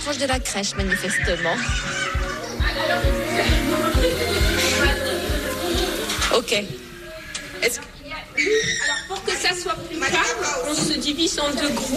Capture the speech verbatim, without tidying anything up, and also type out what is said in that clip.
proche de la crèche, manifestement. Ok. Est-ce que... Alors, pour que ça soit plus calme, on se divise en deux groupes.